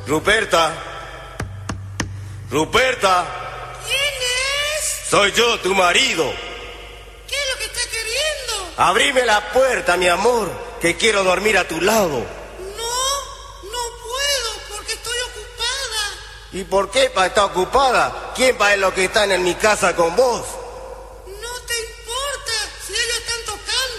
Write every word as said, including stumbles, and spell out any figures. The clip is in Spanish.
Ruperta. Ruperta. ¿Quién es? Soy yo, tu marido. ¿Qué es lo que está queriendo? Abrime la puerta, mi amor, que quiero dormir a tu lado. No, no puedo porque estoy ocupada. ¿Y por qué pa está ocupada? ¿Quién pa es lo que está en mi casa con vos?